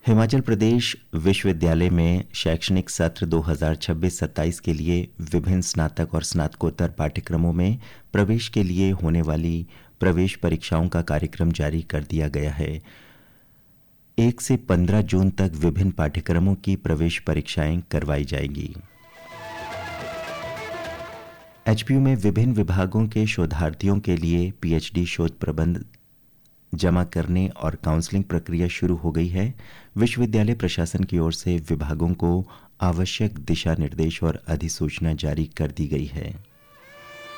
हिमाचल प्रदेश विश्वविद्यालय में शैक्षणिक सत्र 2026-27 के लिए विभिन्न स्नातक और स्नातकोत्तर पाठ्यक्रमों में प्रवेश के लिए होने वाली प्रवेश परीक्षाओं का कार्यक्रम जारी कर दिया गया है। 1 से 15 जून तक विभिन्न पाठ्यक्रमों की प्रवेश परीक्षाएं करवाई जाएंगी। एचपीयू में विभिन्न विभागों के शोधार्थियों के लिए पीएचडी शोध प्रबंध जमा करने और काउंसलिंग प्रक्रिया शुरू हो गई है। विश्वविद्यालय प्रशासन की ओर से विभागों को आवश्यक दिशा निर्देश और अधिसूचना जारी कर दी गई है।